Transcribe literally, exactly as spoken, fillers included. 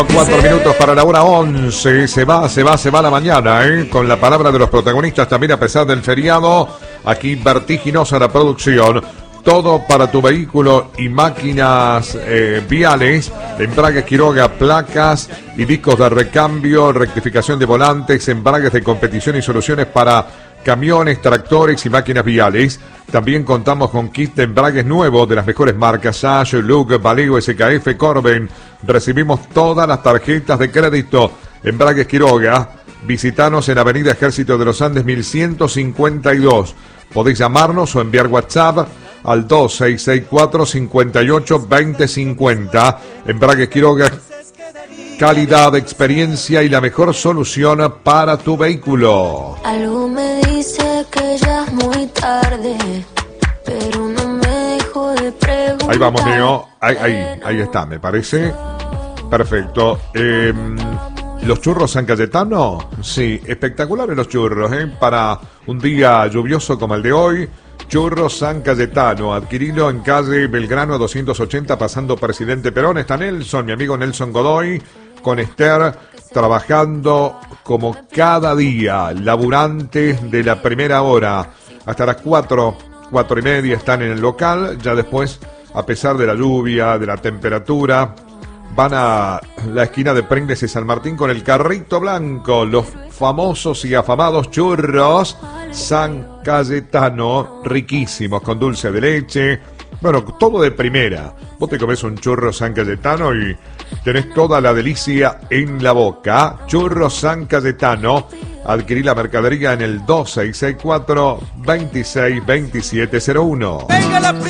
Cuatro minutos para la hora once. Se va, se va, se va la mañana, ¿eh? Con la palabra de los protagonistas también a pesar del feriado. Aquí vertiginosa la producción. Todo para tu vehículo y máquinas eh, viales. Embragues Quiroga, placas y discos de recambio, rectificación de volantes, embragues de competición y soluciones para camiones, tractores y máquinas viales. También contamos con kit de embragues nuevos de las mejores marcas: Sash, Luke, Valeo, S K F, Corben. Recibimos todas las tarjetas de crédito. Embragues Quiroga. Visitanos en Avenida Ejército de los Andes mil ciento cincuenta y dos. Podéis llamarnos o enviar WhatsApp al dos seis seis cuatro, cinco ocho, dos cero cinco cero. Embragues Quiroga. Calidad, experiencia y la mejor solución para tu vehículo. Algo me dice que ya es muy tarde, pero no me dejo de preguntar. Ahí vamos, Neo. Ahí, ahí, ahí está, me parece. Perfecto. Eh, ¿Los churros San Cayetano? Sí, espectaculares los churros, ¿eh? Para un día lluvioso como el de hoy. Churros San Cayetano, adquirilo en calle Belgrano doscientos ochenta, pasando Presidente Perón. Está Nelson, mi amigo Nelson Godoy, con Esther, trabajando como cada día, laburantes de la primera hora. Hasta las cuatro, cuatro y media están en el local. Ya después, a pesar de la lluvia, de la temperatura, van a la esquina de Pringles y San Martín con el carrito blanco, los famosos y afamados churros San Cayetano, riquísimos, con dulce de leche, bueno, todo de primera. Vos te comés un churro San Cayetano y tenés toda la delicia en la boca. Churro San Cayetano, adquirí la mercadería en el dos seis seis cuatro, dos seis dos siete cero uno. Venga la